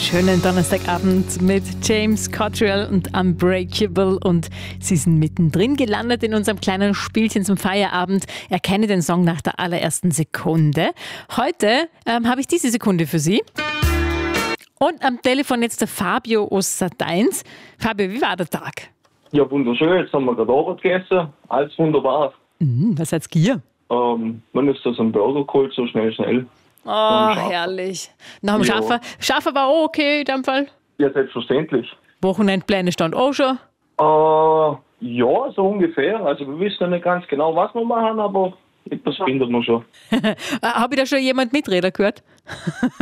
schönen Donnerstagabend mit James Cottrell und Unbreakable. Und Sie sind mittendrin gelandet in unserem kleinen Spielchen zum Feierabend. Erkenne den Song nach der allerersten Sekunde. Heute habe ich diese Sekunde für Sie. Und am Telefon jetzt der Fabio aus Sat.1. Fabio, wie war der Tag? Ja, wunderschön. Jetzt haben wir gerade Abend gegessen. Alles wunderbar. Was hat's hier? Man ist das ein Burger geholt, so schnell. Oh, herrlich. Nach dem Ja. Schaffen war auch okay in dem Fall. Ja, selbstverständlich. Wochenendpläne stand auch schon. Ja, so ungefähr. Also wir wissen ja nicht ganz genau, was wir machen, aber etwas findet man schon. Habe ich da schon jemand mitreden gehört?